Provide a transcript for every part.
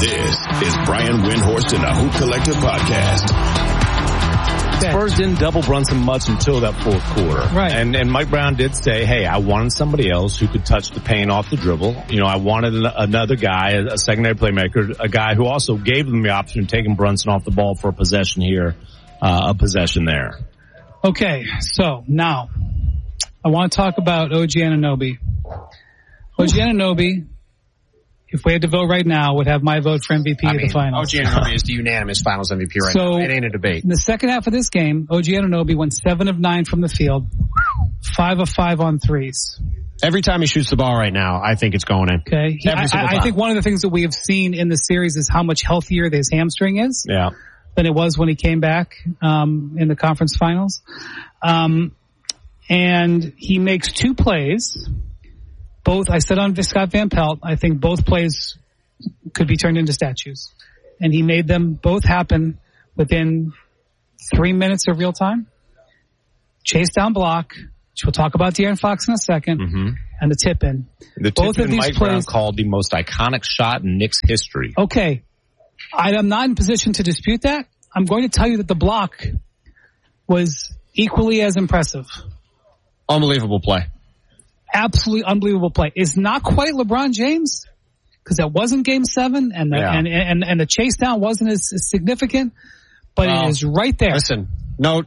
This is Brian Windhorst and the Hoop Collective podcast. Spurs didn't double Brunson much until that fourth quarter. Right. And Mike Brown did say, hey, I wanted somebody else who could touch the paint off the dribble. You know, I wanted another guy, a secondary playmaker, a guy who also gave them the option of taking Brunson off the ball for a possession here, a possession there. Okay, so now I want to talk about OG Anunoby. OG Anunoby, if we had to vote right now, would have my vote for MVP of the finals. OG Anunoby is the unanimous finals MVP right now. It ain't a debate. In the second half of this game, OG Anunoby went 7 of 9 from the field, 5 of 5 on threes. Every time he shoots the ball right now, I think it's going in. Okay. I think one of the things that we have seen in the series is how much healthier his hamstring is than it was when he came back in the conference finals. And he makes 2 plays. Both, I said on Scott Van Pelt, I think both plays could be turned into statues. And he made them both happen within 3 minutes of real time. Chase down block, which we'll talk about De'Aaron Fox in a second, and the tip in. The tip in Mike Brown called the most iconic shot in Knicks history. Okay. I am not in position to dispute that. I'm going to tell you that the block was equally as impressive. Unbelievable play. Absolutely unbelievable play. It's not quite LeBron James because that wasn't Game 7, and the chase down wasn't as significant, but it is right there. Listen, no,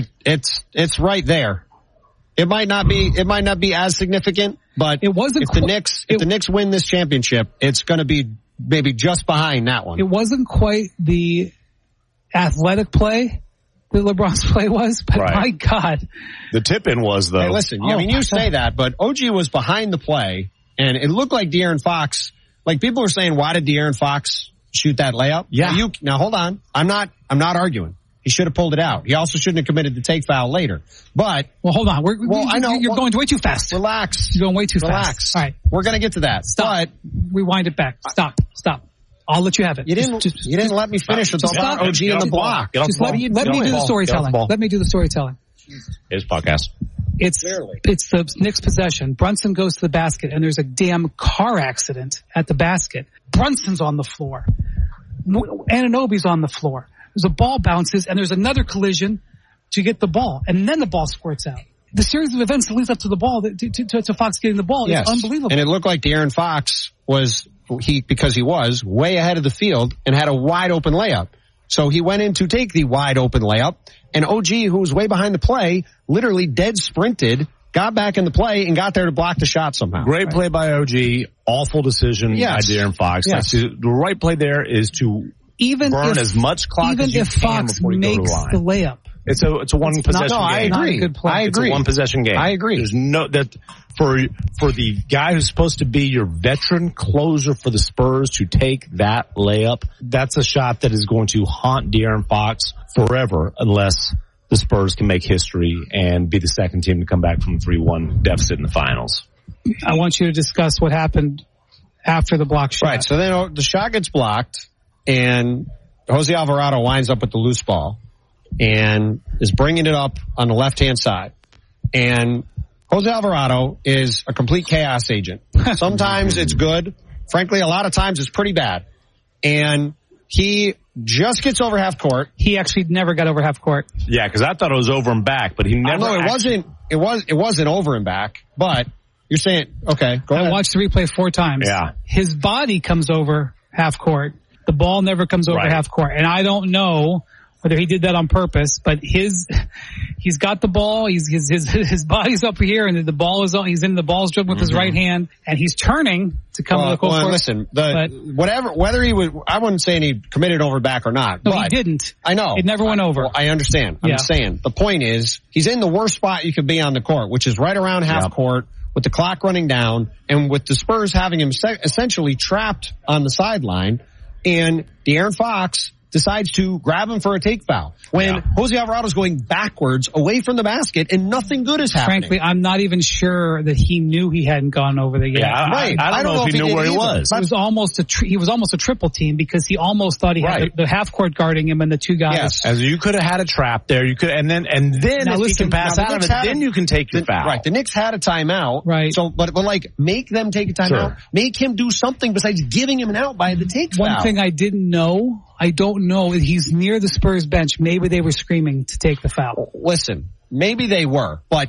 it's right there. It might not be as significant, but it wasn't. If the Knicks win this championship, it's going to be maybe just behind that one. It wasn't quite the athletic play that LeBron's play was, but my God. The tip-in was, though. Hey, listen, I mean, you say that, but OG was behind the play, and it looked like De'Aaron Fox, like people were saying, why did De'Aaron Fox shoot that layup? Yeah. Now hold on. I'm not arguing. He should have pulled it out. He also shouldn't have committed the take foul later. But. Well, hold on. I know. You're going way too fast. Relax. You're going way too fast. All right. We're going to get to that. Stop. Rewind it back. Stop. I'll let you have it. You didn't let me finish with OG in the block. Let me do the storytelling. Let me do the storytelling. Here's podcast. It's the Knicks possession. Brunson goes to the basket, and there's a damn car accident at the basket. Brunson's on the floor. Anunoby's on the floor. There's a ball bounces, and there's another collision to get the ball, and then the ball squirts out. The series of events that leads up to the ball, to Fox getting the ball, is unbelievable. And it looked like De'Aaron Fox was because he was way ahead of the field and had a wide open layup. So he went in to take the wide open layup, and OG, who was way behind the play, literally dead sprinted, got back in the play, and got there to block the shot somehow. Great play by OG. Awful decision by De'Aaron Fox. Yes. The right play there is to burn as much clock as you can before you go to the line. Even if Fox makes the layup. It's a one possession game. I agree. It's a one possession game. I agree. There's no that for the guy who's supposed to be your veteran closer for the Spurs to take that layup. That's a shot that is going to haunt De'Aaron Fox forever unless the Spurs can make history and be the second team to come back from a 3-1 deficit in the finals. I want you to discuss what happened after the block shot. Right. So then the shot gets blocked, and Jose Alvarado winds up with the loose ball and is bringing it up on the left-hand side. And Jose Alvarado is a complete chaos agent. Sometimes it's good. Frankly, a lot of times it's pretty bad. And he just gets over half court. He actually never got over half court. Yeah, because I thought it was over and back, but he never. No, it wasn't over and back. But you're saying, okay, go ahead. I watched the replay 4 times. Yeah, his body comes over half court. The ball never comes over half court, and I don't know whether he did that on purpose, but he's got the ball, his body's up here, and the ball is on, he's in the ball's dribbling with his right hand, and he's turning to come to the court. Well, listen, whether he was, I wouldn't say he committed over back or not. No, but he didn't. I know. It never went over. Well, I understand. I'm saying, the point is, he's in the worst spot you could be on the court, which is right around half court, with the clock running down, and with the Spurs having him essentially trapped on the sideline, and De'Aaron Fox decides to grab him for a take foul when Jose Alvarado's going backwards away from the basket and nothing good is happening. Frankly, I'm not even sure that he knew he hadn't gone over the gate. Yeah, Right. I don't know if he knew where he was. It was almost he was almost a triple team because he almost thought he had the half court guarding him and the two guys. Yes. As you could have had a trap there. You could, and then Now if listen, you can pass now out of the it, Knicks then you can take your foul. Right. The Knicks had a timeout. Right. So, but like, make them take a timeout. Sure. Make him do something besides giving him an out by the take foul. One thing I don't know, he's near the Spurs bench. Maybe they were screaming to take the foul. Listen, maybe they were, but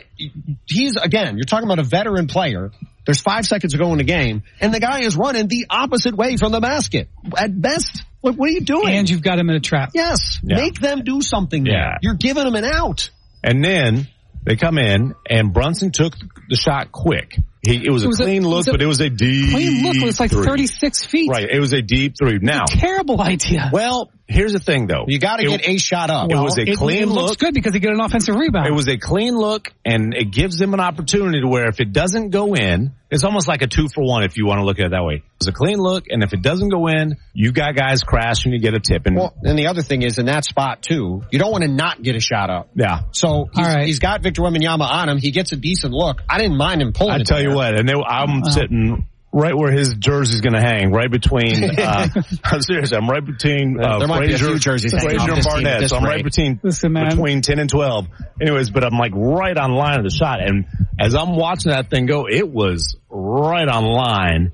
he's, again, you're talking about a veteran player. There's 5 seconds to go in the game, and the guy is running the opposite way from the basket. At best, what are you doing? And you've got him in a trap. Yes. Yeah. Make them do something there. Yeah. You're giving them an out. And then they come in, and Brunson took the shot quick. It was a clean look, but it was a deep clean look. It was like 36 feet. Right. It was a deep three. Now, Terrible idea. well, here's the thing though. You got to get a shot up. It was a clean it look. looks good because he got an offensive rebound. It was a clean look, and it gives them an opportunity to where if it doesn't go in, it's almost like a 2-for-1 if you want to look at it that way. It's a clean look, and if it doesn't go in, you got guys crash and you get a tip. And And the other thing is, in that spot too, you don't want to not get a shot up. yeah. So he's got Victor Wembanyama on him. He gets a decent look. I didn't mind him pulling. I tell you what, and I'm sitting right where his jersey's going to hang, right between. I'm serious. I'm right between there might be a few jerseys hanging Frazier off and this team at Barnett. this So I'm right rate. between 10 and 12. Anyways, but I'm like right on line of the shot, and as I'm watching that thing go, it was right on line.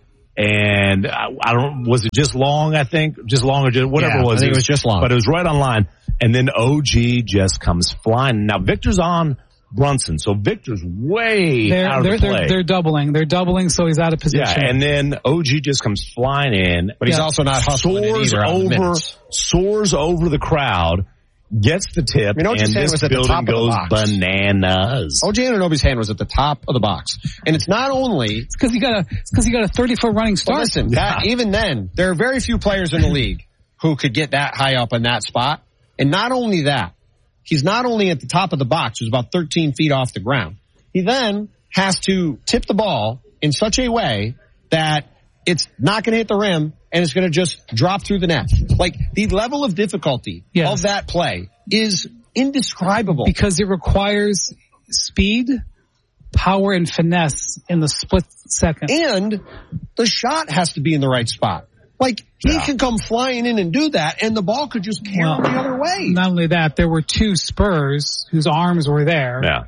And I don't. Was it just long? I think just long or just whatever it was. I think it was just long, but it was right on line. And then OG just comes flying. Now Victor's on Brunson, so Victor's way out of the play. They're doubling. They're doubling, so he's out of position. Yeah, and then OG just comes flying in, but he's also not hustling it either. Soars over the crowd, gets the tip, and this building goes bananas. OG Anunoby's hand was at the top of the box, and it's not only it's because he got a 30-foot running start. Listen, even then, there are very few players in the league who could get that high up in that spot, and not only that, he's not only at the top of the box, which is about 13 feet off the ground. He then has to tip the ball in such a way that it's not going to hit the rim and it's going to just drop through the net. Like, the level of difficulty of that play is indescribable. Because it requires speed, power, and finesse in the split second. And the shot has to be in the right spot. Like, he can come flying in and do that, and the ball could just carry him the other way. Not only that, there were two Spurs whose arms were there. Yeah.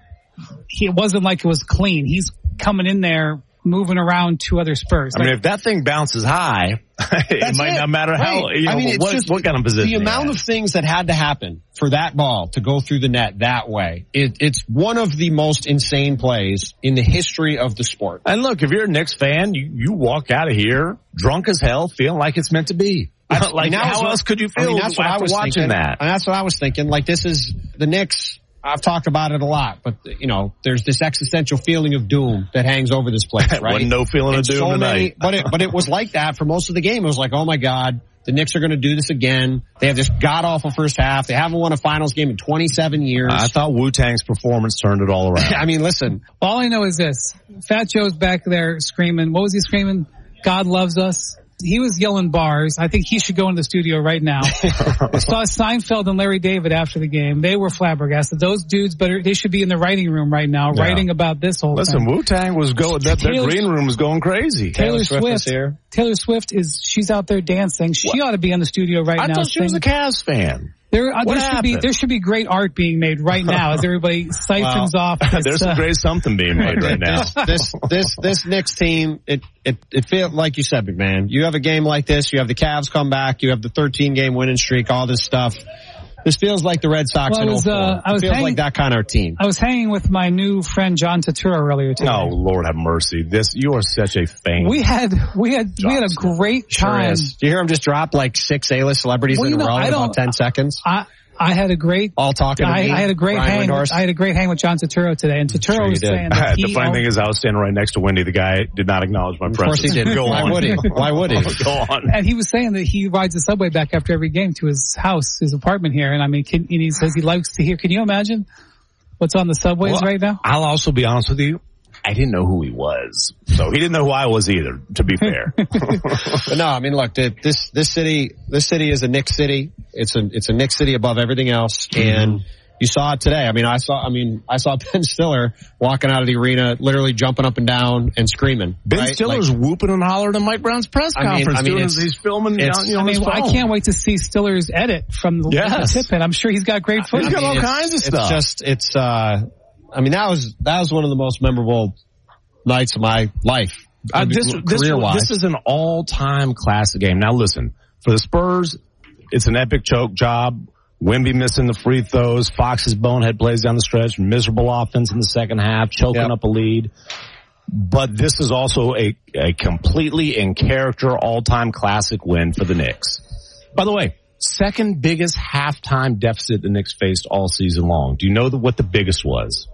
It wasn't like it was clean. He's coming in there, moving around two other Spurs. I mean, if that thing bounces high, it might not matter how, what kind of position. The amount of things that had to happen for that ball to go through the net that way, it's one of the most insane plays in the history of the sport. And look, if you're a Knicks fan, you walk out of here drunk as hell, feeling like it's meant to be. Like, how else could you feel after watching that? And that's what I was thinking. Like, this is the Knicks. I've talked about it a lot, but there's this existential feeling of doom that hangs over this place, right? Wasn't no feeling of doom tonight. But it was like that for most of the game. It was like, oh my God, the Knicks are going to do this again. They have this god-awful first half. They haven't won a finals game in 27 years. I thought Wu-Tang's performance turned it all around. I mean, listen. All I know is this. Fat Joe's back there screaming. What was he screaming? God loves us. He was yelling bars. I think he should go into the studio right now. I saw Seinfeld and Larry David after the game. They were flabbergasted. Those dudes they should be in the writing room right now, writing about this whole thing. Listen, Wu-Tang was their green room was going crazy. Taylor Swift here. Taylor Swift she's out there dancing. She ought to be in the studio right now. I thought she was a Cavs fan. There should be great art being made right now as everybody siphons off. There's some great something being made right now. This Knicks team, it feels like you said, McMahon. You have a game like this, you have the Cavs come back, you have the 13-game winning streak, all this stuff. This feels like the Red Sox in 04. It feels like that kind of team. I was hanging with my new friend John Turturro earlier today. Oh, Lord have mercy. You are such a fan. We had a great time. Do you hear him just drop like 6 A-list celebrities in a row in about 10 seconds? I had a great all talking. I had a great hang. I had a great hang with John Turturro today, and Turturro was saying that the funny thing is, I was standing right next to Wendy. The guy did not acknowledge my presence. Of course he didn't. Go on. Why would he? Go on. And he was saying that he rides the subway back after every game to his house, his apartment here. And I mean, and he says he likes to hear. Can you imagine what's on the subways right now? I'll also be honest with you. I didn't know who he was. So he didn't know who I was either, to be fair. But no, I mean, look, this city is a Knicks city. It's a Knicks city above everything else. And you saw it today. I saw Ben Stiller walking out of the arena, literally jumping up and down and screaming. Ben Stiller's whooping and hollering at Mike Brown's press conference as he's filming. I can't wait to see Stiller's edit from the tip-in. I'm sure he's got great footage. He's got all kinds of stuff. That was one of the most memorable nights of my life. This is an all-time classic game. Now listen, for the Spurs, it's an epic choke job. Wemby missing the free throws. Fox's bonehead plays down the stretch. Miserable offense in the second half, choking up a lead. But this is also a completely in character all-time classic win for the Knicks. By the way, second biggest halftime deficit the Knicks faced all season long. Do you know what the biggest was?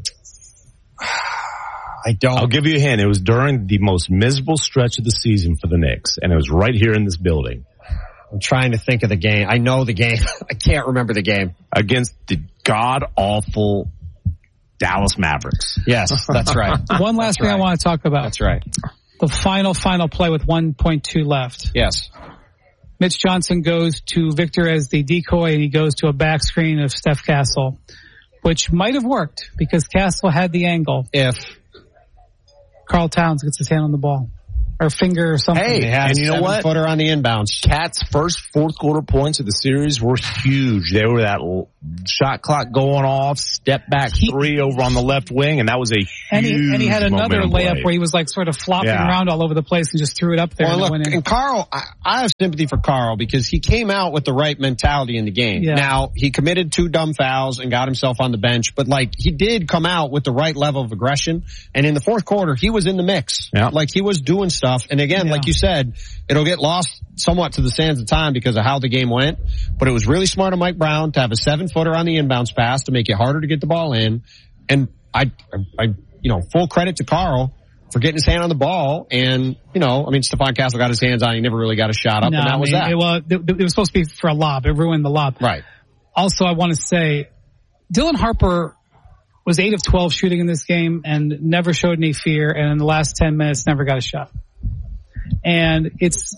I don't. I'll give you a hint. It was during the most miserable stretch of the season for the Knicks, and it was right here in this building. I'm trying to think of the game. I know the game. I can't remember the game. Against the god-awful Dallas Mavericks. Yes, that's right. One last thing I want to talk about. That's right. The final play with 1.2 left. Yes. Mitch Johnson goes to Victor as the decoy, and he goes to a back screen of Steph Castle, which might have worked because Castle had the angle. If Karl Towns gets his hand on the ball. Or finger or something. Hey, and you know what? Footer on the inbounds. Cat's first fourth quarter points of the series were huge. They were that shot clock going off, step back three over on the left wing, and that was a huge and he had another layup play where he was like sort of flopping around all over the place and just threw it up there. Well, look, and Karl, I have sympathy for Karl because he came out with the right mentality in the game. Yeah. Now, he committed 2 dumb fouls and got himself on the bench, but like he did come out with the right level of aggression. And in the fourth quarter, he was in the mix. Yeah. Like he was doing stuff. And again, like you said, it'll get lost somewhat to the sands of time because of how the game went. But it was really smart of Mike Brown to have a 7-footer on the inbounds pass to make it harder to get the ball in. And I full credit to Karl for getting his hand on the ball. And, Stephon Castle got his hands on it. He never really got a shot up, and that was that. It was supposed to be for a lob. It ruined the lob. Right. Also, I want to say, Dylan Harper was 8 of 12 shooting in this game and never showed any fear. And in the last 10 minutes, never got a shot. And it's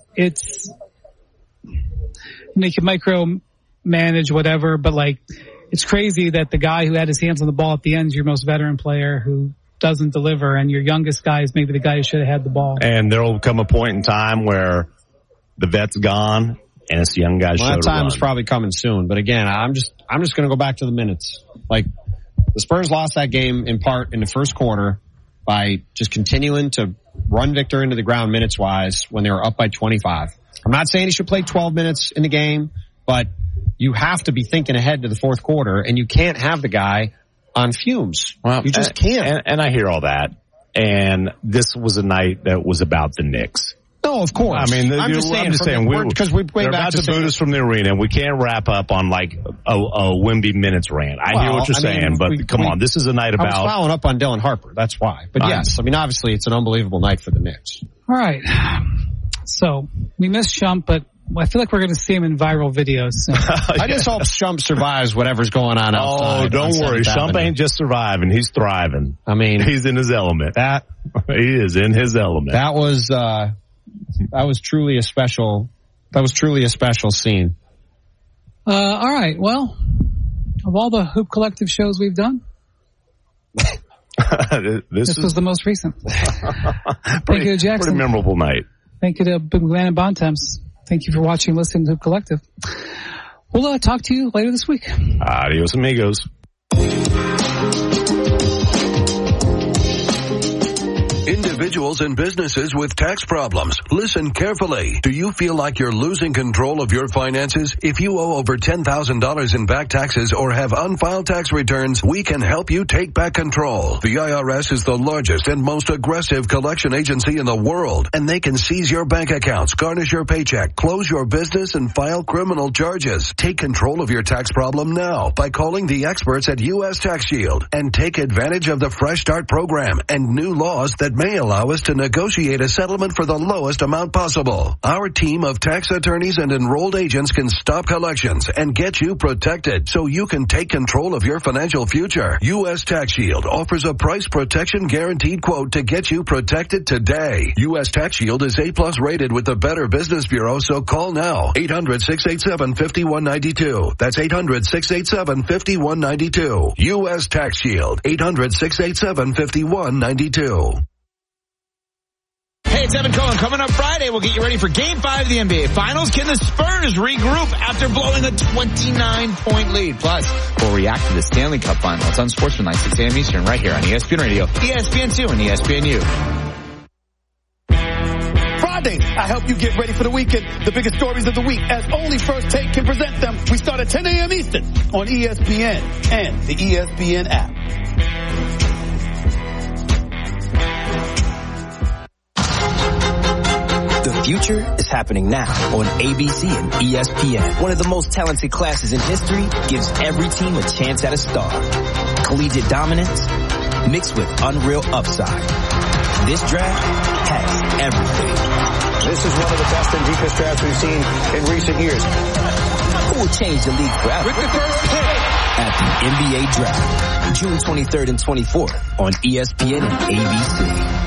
you can micromanage whatever, but like it's crazy that the guy who had his hands on the ball at the end is your most veteran player who doesn't deliver, and your youngest guy is maybe the guy who should have had the ball. And there will come a point in time where the vet's gone and it's the young guy. Well, that time is probably coming soon. But again, I'm just going to go back to the minutes. Like the Spurs lost that game in part in the first quarter by just continuing to run Victor into the ground minutes-wise when they were up by 25. I'm not saying he should play 12 minutes in the game, but you have to be thinking ahead to the fourth quarter, and you can't have the guy on fumes. Well, you just can't. And I hear all that. And this was a night that was about the Knicks. No, of course. I mean, I'm just saying because we're way back to boot us from the arena. We can't wrap up on like a Wemby minutes rant. I hear what you're saying, but come on, this is a night about. I was following up on Dylan Harper. That's why. But yes, obviously it's an unbelievable night for the Knicks. All right. So we missed Shump, but I feel like we're going to see him in viral videos soon. I just hope Shump survives whatever's going on outside. Oh, don't worry. Shump ain't just surviving. He's thriving. I mean, he's in his element. He is in his element. That was truly a special scene. All right. Well, of all the Hoop Collective shows we've done, this was the most recent. Thank you to Jackson. Pretty memorable night. Thank you to Big Man and Bontemps. Thank you for watching and listening to Hoop Collective. We'll talk to you later this week. Adios, amigos. Individuals and businesses with tax problems. Listen carefully. Do you feel like you're losing control of your finances? If you owe over $10,000 in back taxes or have unfiled tax returns, we can help you take back control. The IRS is the largest and most aggressive collection agency in the world, and they can seize your bank accounts, garnish your paycheck, close your business, and file criminal charges. Take control of your tax problem now by calling the experts at U.S. Tax Shield and take advantage of the Fresh Start program and new laws that may may allow us to negotiate a settlement for the lowest amount possible. Our team of tax attorneys and enrolled agents can stop collections and get you protected so you can take control of your financial future. U.S. Tax Shield offers a price protection guaranteed quote to get you protected today. U.S. Tax Shield is A+ rated with the Better Business Bureau, so call now. 800-687-5192. That's 800-687-5192. U.S. Tax Shield. 800-687-5192. Hey, it's Evan Cohen. Coming up Friday, we'll get you ready for Game 5 of the NBA Finals. Can the Spurs regroup after blowing a 29-point lead? Plus, we'll react to the Stanley Cup Final. It's on Sportsman 9, 6 a.m. Eastern, right here on ESPN Radio, ESPN2, and ESPNU. Fridays, I help you get ready for the weekend. The biggest stories of the week, as only First Take can present them. We start at 10 a.m. Eastern on ESPN and the ESPN app. The future is happening now on ABC and ESPN. One of the most talented classes in history gives every team a chance at a star. Collegiate dominance mixed with unreal upside. This draft has everything. This is one of the best and deepest drafts we've seen in recent years. Who will change the league forever? With the first pick at the NBA Draft, June 23rd and 24th on ESPN and ABC.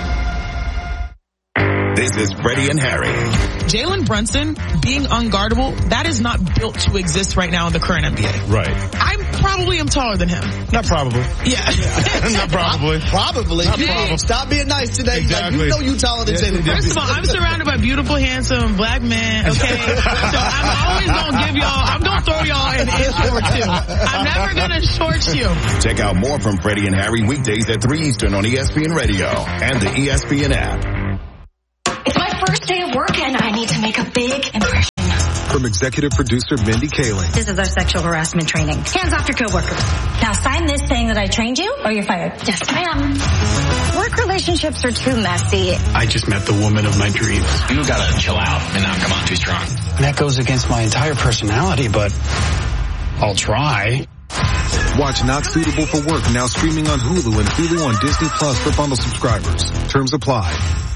This is Freddie and Harry. Jalen Brunson being unguardable, that is not built to exist right now in the current NBA. Right. I probably am taller than him. Not probably. Yeah. Not probably. Probably. Stop being nice today. Exactly. Like, you know you taller than Jalen. First of all, I'm surrounded by beautiful, handsome black men, okay? So I'm always going to give y'all, I'm going to throw y'all an inch or two. I'm never going to short you. Check out more from Freddie and Harry weekdays at 3 Eastern on ESPN Radio and the ESPN app. It's my first day of work and I need to make a big impression. From executive producer Mindy Kaling. This is our sexual harassment training. Hands off your coworkers. Now sign this saying that I trained you or you're fired. Yes, ma'am. Work relationships are too messy. I just met the woman of my dreams. You gotta chill out and not come on too strong. And that goes against my entire personality, but I'll try. Watch Not Suitable for Work now streaming on Hulu and Hulu on Disney Plus for bundle subscribers. Terms apply.